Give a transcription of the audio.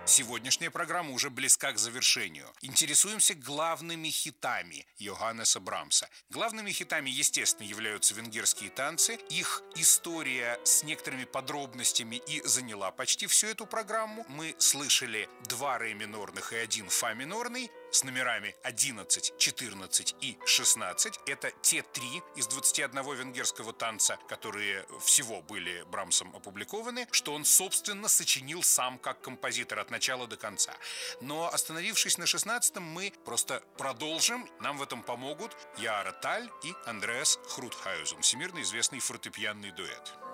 Сегодняшняя программа уже близка к завершению. Интересуемся главными хитами Йоханнеса Брамса. Главными хитами, естественно, являются венгерские танцы. Их история с некоторыми подробностями и заняла почти всю эту программу. Мы слышали 2 ре минорных и 1 фа минорный с номерами 11, 14 и 16. Это те 3 из 21 венгерского танца, которые всего были Брамсом опубликованы, что он, собственно, сочинил сам как композитор от начала до конца. Но, остановившись на 16-м, мы просто продолжим. Нам в этом помогут Яара Таль и Андреас Хрутхаузен, всемирно известный фортепианный дуэт.